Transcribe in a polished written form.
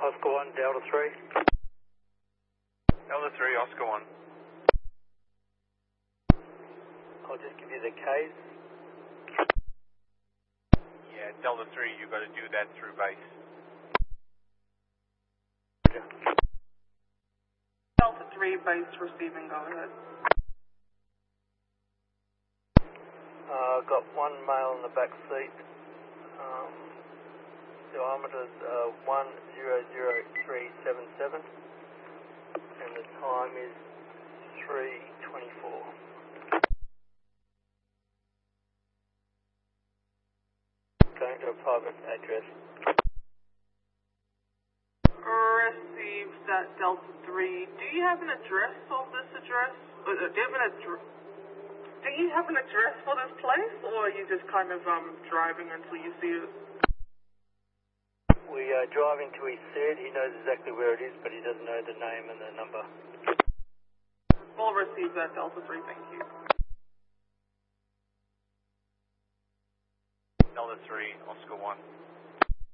Oscar 1, Delta 3. Delta 3, Oscar 1. I'll just give you the case. Yeah, Delta 3, you've got to do that through base. Delta 3, base receiving, go ahead. Got one male in the back seat. Diameter's 100377, and the time is 3:24. Going to a private address. Received that Delta 3. Do you have an address of this address? Do you have an address for this place, or are you just kind of driving until you see it? We are driving to his set. He knows exactly where it is, but he doesn't know the name and the number. We'll receive that Delta 3, thank you. Delta 3, Oscar 1.